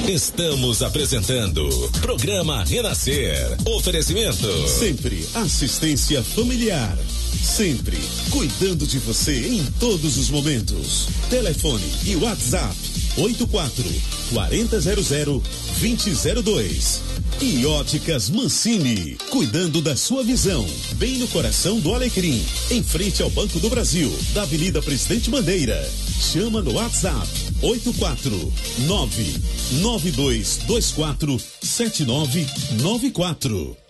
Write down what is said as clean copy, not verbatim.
Estamos apresentando Programa Renascer. Oferecimento. Sempre assistência familiar. Sempre cuidando de você em todos os momentos. Telefone e WhatsApp 84-4000-2002. E Óticas Mancini, cuidando da sua visão, bem no coração do Alecrim, em frente ao Banco do Brasil, da Avenida Presidente Bandeira. Chama no WhatsApp 849-9224-7994.